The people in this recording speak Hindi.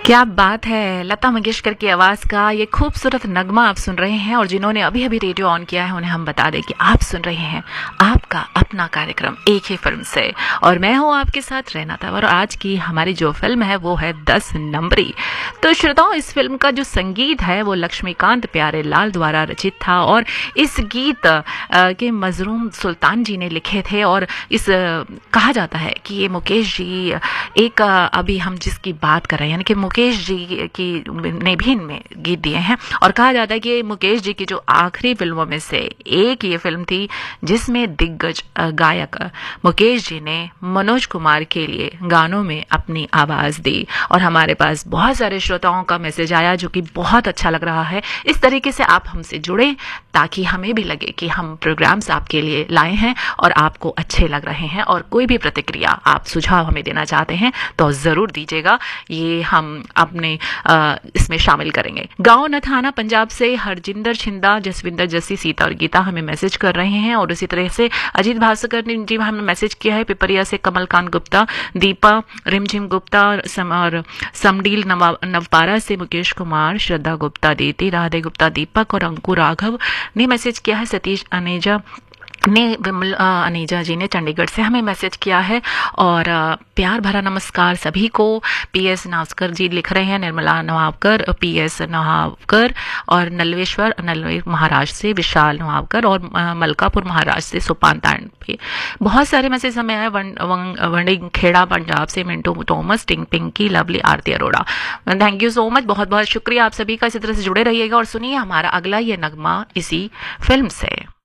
क्या बात है। लता मंगेशकर की आवाज़ का ये खूबसूरत नगमा आप सुन रहे हैं और जिन्होंने अभी अभी रेडियो ऑन किया है उन्हें हम बता दें कि आप सुन रहे हैं आपका अपना कार्यक्रम एक ही फिल्म से और मैं हूं आपके साथ रहना था। और आज की हमारी जो फिल्म है वो है 10 नंबरी। तो श्रोताओं, इस फिल्म का जो संगीत है वो लक्ष्मीकांत प्यारेलाल द्वारा रचित था और इस गीत के मजरूम सुल्तान जी ने लिखे थे। और इस कहा जाता है कि ये मुकेश जी एक अभी हम जिसकी बात कर रहे हैं यानी कि मुकेश जी की ने भी इनमें गीत दिए हैं। और कहा जाता है कि मुकेश जी की जो आखिरी फिल्मों में से एक ये फिल्म थी जिसमें दिग्गज गायक मुकेश जी ने मनोज कुमार के लिए गानों में अपनी आवाज दी। और हमारे पास बहुत सारे श्रोताओं का मैसेज आया जो कि बहुत अच्छा लग रहा है। इस तरीके से आप हमसे जुड़े ताकि हमें भी लगे कि हम प्रोग्राम्स आपके लिए लाए हैं और आपको अच्छे लग रहे हैं। और कोई भी प्रतिक्रिया आप सुझाव हमें देना चाहते हैं तो जरूर दीजिएगा, ये हम अपने इसमें शामिल करेंगे। गांव नथाना पंजाब से हरजिंदर छिंदा, जसविंदर जस्सी, सीता और गीता हमें मैसेज कर रहे हैं। और उसी तरह से अजीत भास्कर ने जी हमें मैसेज किया है। पिपरिया से कमलकांत गुप्ता, दीपा रिमझिम गुप्ता और समडील नवपारा से मुकेश कुमार, श्रद्धा गुप्ता, दीति राधे गुप्ता, दीपक और अंकुर राघव ने मैसेज किया है। सतीश अनेजा ने विमल अनेजा जी ने चंडीगढ़ से हमें मैसेज किया है। और प्यार भरा नमस्कार सभी को। पीएस नावकर जी लिख रहे हैं, निर्मला नवाबकर, पीएस नवाबकर और नलवेर महाराष्ट्र से विशाल नवाबकर और मलकापुर महाराष्ट्र से सुपान तांड पे बहुत सारे मैसेज हमें आए। वंडिंग खेड़ा पंजाब से मिंटू थॉमस, टिंग Pinky, lovely, Aarti Arora, thank you so much, बहुत बहुत शुक्रिया आप सभी का। इसी तरह से जुड़े रहिएगा और सुनिए हमारा अगला ये नगमा इसी फिल्म से।